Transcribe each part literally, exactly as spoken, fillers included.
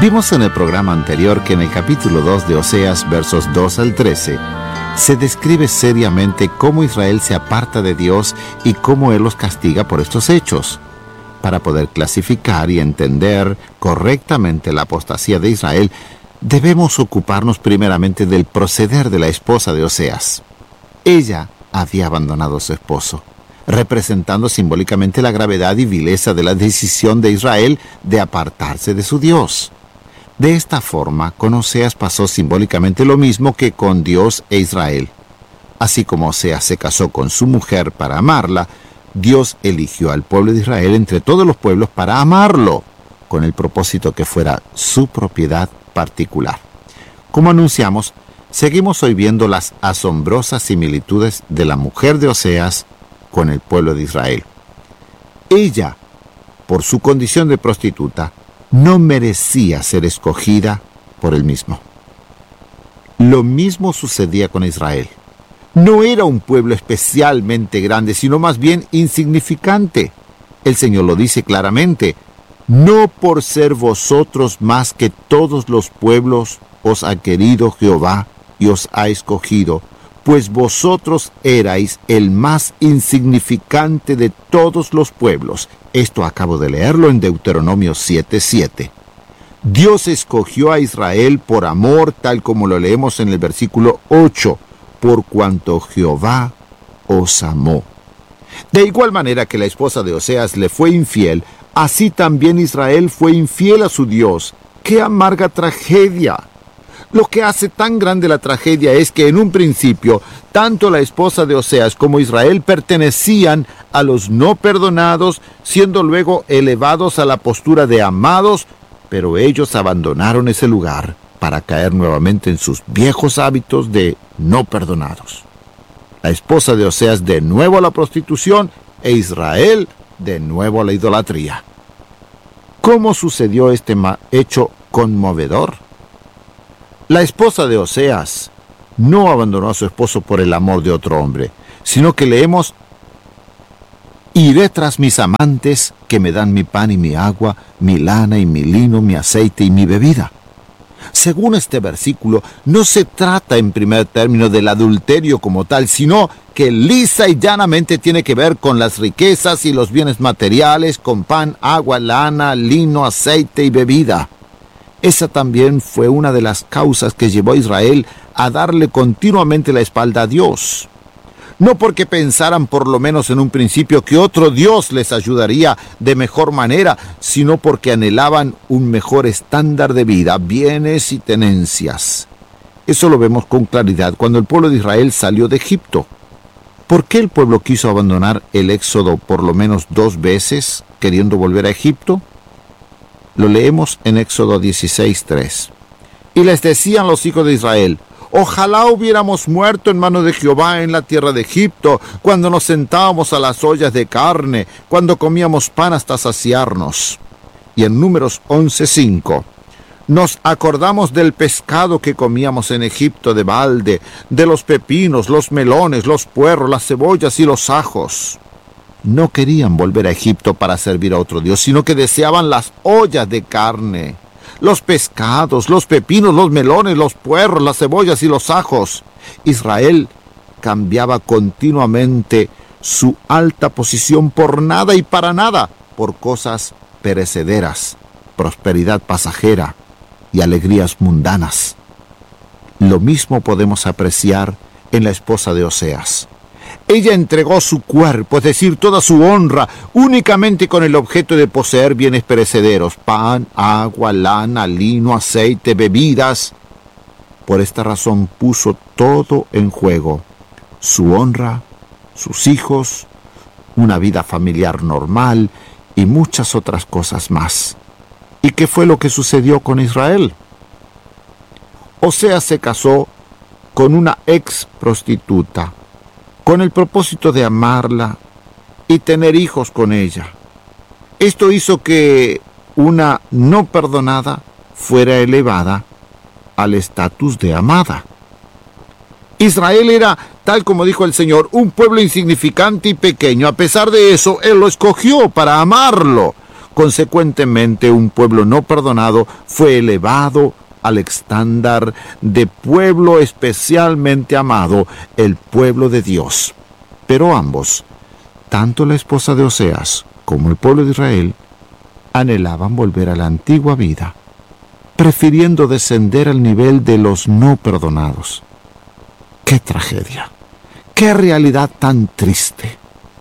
Vimos en el programa anterior que en el capítulo dos de Oseas, versos dos al trece, se describe seriamente cómo Israel se aparta de Dios y cómo Él los castiga por estos hechos. Para poder clasificar y entender correctamente la apostasía de Israel, debemos ocuparnos primeramente del proceder de la esposa de Oseas. Ella había abandonado a su esposo, representando simbólicamente la gravedad y vileza de la decisión de Israel de apartarse de su Dios. De esta forma, con Oseas pasó simbólicamente lo mismo que con Dios e Israel. Así como Oseas se casó con su mujer para amarla, Dios eligió al pueblo de Israel entre todos los pueblos para amarlo, con el propósito que fuera su propiedad particular. Como anunciamos, seguimos hoy viendo las asombrosas similitudes de la mujer de Oseas con el pueblo de Israel. Ella, por su condición de prostituta, no merecía ser escogida por él mismo. Lo mismo sucedía con Israel. No era un pueblo especialmente grande, sino más bien insignificante. El Señor lo dice claramente: no por ser vosotros más que todos los pueblos os ha querido Jehová y os ha escogido, pues vosotros erais el más insignificante de todos los pueblos. Esto acabo de leerlo en Deuteronomio siete siete. Dios escogió a Israel por amor, tal como lo leemos en el versículo ocho, por cuanto Jehová os amó. De igual manera que la esposa de Oseas le fue infiel, así también Israel fue infiel a su Dios. ¡Qué amarga tragedia! Lo que hace tan grande la tragedia es que en un principio, tanto la esposa de Oseas como Israel pertenecían a los no perdonados, siendo luego elevados a la postura de amados, pero ellos abandonaron ese lugar para caer nuevamente en sus viejos hábitos de no perdonados. La esposa de Oseas de nuevo a la prostitución e Israel de nuevo a la idolatría. ¿Cómo sucedió este hecho conmovedor? La esposa de Oseas no abandonó a su esposo por el amor de otro hombre, sino que leemos: iré tras mis amantes que me dan mi pan y mi agua, mi lana y mi lino, mi aceite y mi bebida. Según este versículo, no se trata en primer término del adulterio como tal, sino que lisa y llanamente tiene que ver con las riquezas y los bienes materiales, con pan, agua, lana, lino, aceite y bebida. Esa también fue una de las causas que llevó a Israel a darle continuamente la espalda a Dios. No porque pensaran por lo menos en un principio que otro Dios les ayudaría de mejor manera, sino porque anhelaban un mejor estándar de vida, bienes y tenencias. Eso lo vemos con claridad cuando el pueblo de Israel salió de Egipto. ¿Por qué el pueblo quiso abandonar el éxodo por lo menos dos veces, queriendo volver a Egipto? Lo leemos en Éxodo dieciséis tres. Y les decían los hijos de Israel: ojalá hubiéramos muerto en mano de Jehová en la tierra de Egipto, cuando nos sentábamos a las ollas de carne, cuando comíamos pan hasta saciarnos. Y en Números once cinco. Nos acordamos del pescado que comíamos en Egipto de balde, de los pepinos, los melones, los puerros, las cebollas y los ajos. No querían volver a Egipto para servir a otro Dios, sino que deseaban las ollas de carne, los pescados, los pepinos, los melones, los puerros, las cebollas y los ajos. Israel cambiaba continuamente su alta posición por nada y para nada, por cosas perecederas, prosperidad pasajera y alegrías mundanas. Lo mismo podemos apreciar en la esposa de Oseas. Ella entregó su cuerpo, es decir, toda su honra, únicamente con el objeto de poseer bienes perecederos: pan, agua, lana, lino, aceite, bebidas. Por esta razón puso todo en juego: su honra, sus hijos, una vida familiar normal y muchas otras cosas más. ¿Y qué fue lo que sucedió con Israel? Oseas se casó con una ex prostituta, con el propósito de amarla y tener hijos con ella. Esto hizo que una no perdonada fuera elevada al estatus de amada. Israel era, tal como dijo el Señor, un pueblo insignificante y pequeño. A pesar de eso, Él lo escogió para amarlo. Consecuentemente, un pueblo no perdonado fue elevado al estándar de pueblo especialmente amado, el pueblo de Dios. Pero ambos, tanto la esposa de Oseas como el pueblo de Israel, anhelaban volver a la antigua vida, prefiriendo descender al nivel de los no perdonados. ¡Qué tragedia! ¡Qué realidad tan triste!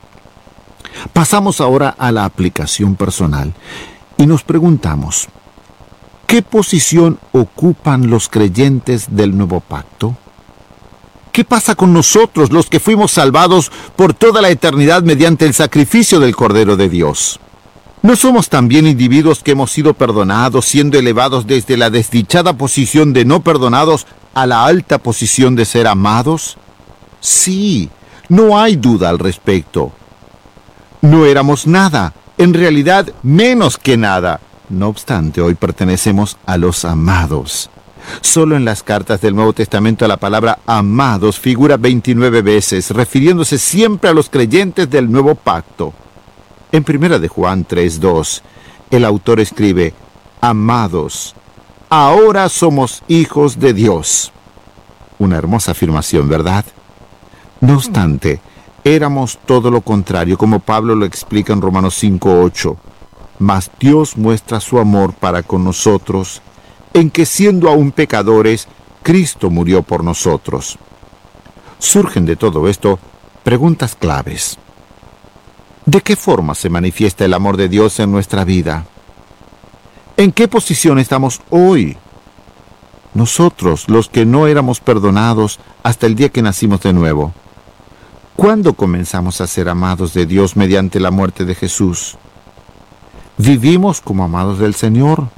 Pasamos ahora a la aplicación personal y nos preguntamos, ¿qué posición ocupan los creyentes del nuevo pacto? ¿Qué pasa con nosotros, los que fuimos salvados por toda la eternidad mediante el sacrificio del Cordero de Dios? ¿No somos también individuos que hemos sido perdonados, siendo elevados desde la desdichada posición de no perdonados a la alta posición de ser amados? Sí, no hay duda al respecto. No éramos nada, en realidad menos que nada. No obstante, hoy pertenecemos a los amados. Solo en las cartas del Nuevo Testamento la palabra amados figura veintinueve veces, refiriéndose siempre a los creyentes del nuevo pacto. En primera de Juan tres dos, el autor escribe, amados, ahora somos hijos de Dios. Una hermosa afirmación, ¿verdad? No obstante, éramos todo lo contrario, como Pablo lo explica en Romanos cinco ocho. Mas Dios muestra su amor para con nosotros, en que siendo aún pecadores, Cristo murió por nosotros. Surgen de todo esto preguntas claves. ¿De qué forma se manifiesta el amor de Dios en nuestra vida? ¿En qué posición estamos hoy? Nosotros, los que no éramos perdonados hasta el día que nacimos de nuevo. ¿Cuándo comenzamos a ser amados de Dios mediante la muerte de Jesús? ¿Vivimos como amados del Señor?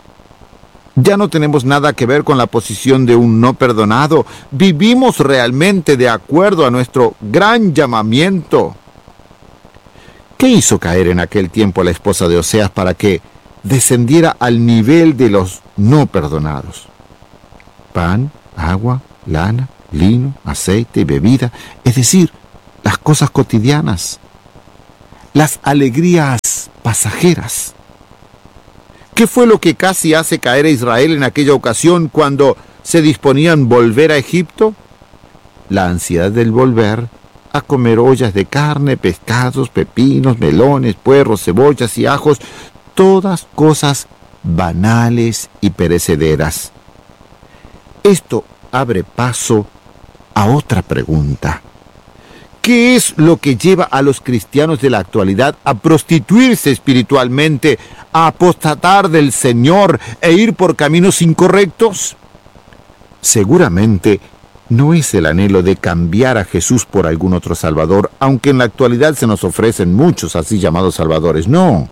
Ya no tenemos nada que ver con la posición de un no perdonado. ¿Vivimos realmente de acuerdo a nuestro gran llamamiento? ¿Qué hizo caer en aquel tiempo a la esposa de Oseas para que descendiera al nivel de los no perdonados? Pan, agua, lana, lino, aceite y bebida, es decir, las cosas cotidianas, las alegrías pasajeras. ¿Qué fue lo que casi hace caer a Israel en aquella ocasión cuando se disponían a volver a Egipto? La ansiedad del volver a comer ollas de carne, pescados, pepinos, melones, puerros, cebollas y ajos, todas cosas banales y perecederas. Esto abre paso a otra pregunta. ¿Qué es lo que lleva a los cristianos de la actualidad a prostituirse espiritualmente, a apostatar del Señor e ir por caminos incorrectos? Seguramente no es el anhelo de cambiar a Jesús por algún otro Salvador, aunque en la actualidad se nos ofrecen muchos así llamados salvadores. No.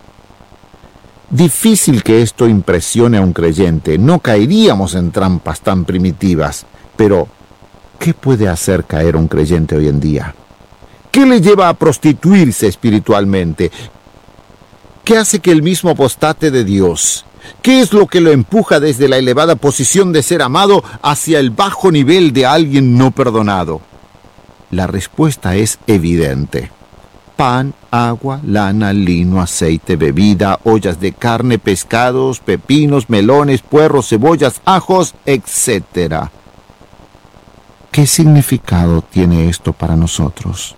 Difícil que esto impresione a un creyente. No caeríamos en trampas tan primitivas. Pero, ¿qué puede hacer caer a un creyente hoy en día? ¿Qué le lleva a prostituirse espiritualmente? ¿Qué hace que el mismo apostate de Dios? ¿Qué es lo que lo empuja desde la elevada posición de ser amado hacia el bajo nivel de alguien no perdonado? La respuesta es evidente. Pan, agua, lana, lino, aceite, bebida, ollas de carne, pescados, pepinos, melones, puerros, cebollas, ajos, etcétera. ¿Qué significado tiene esto para nosotros?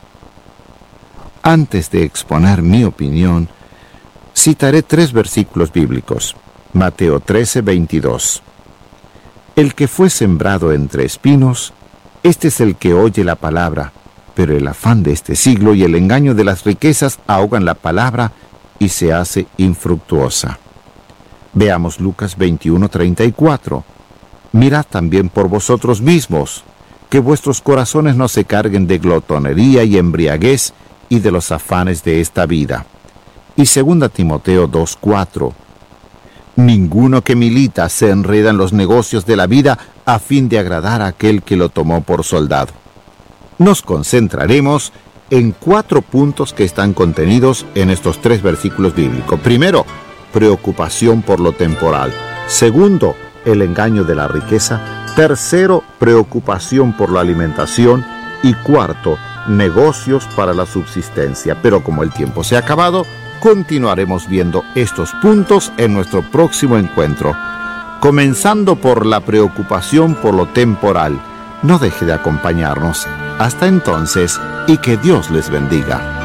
Antes de exponer mi opinión, citaré tres versículos bíblicos. Mateo trece, veintidós. El que fue sembrado entre espinos, este es el que oye la palabra, pero el afán de este siglo y el engaño de las riquezas ahogan la palabra y se hace infructuosa. Veamos Lucas veintiuno, treinta y cuatro. Mirad también por vosotros mismos, que vuestros corazones no se carguen de glotonería y embriaguez y de los afanes de esta vida. Y segunda Timoteo dos, cuatro. Ninguno que milita se enreda en los negocios de la vida a fin de agradar a aquel que lo tomó por soldado. Nos concentraremos en cuatro puntos que están contenidos en estos tres versículos bíblicos. Primero, preocupación por lo temporal. Segundo, el engaño de la riqueza. Tercero, preocupación por la alimentación. Y cuarto, negocios para la subsistencia. Pero como el tiempo se ha acabado, Continuaremos viendo estos puntos en nuestro próximo encuentro, comenzando por la preocupación por lo temporal. No deje de acompañarnos. Hasta entonces, y que Dios les bendiga.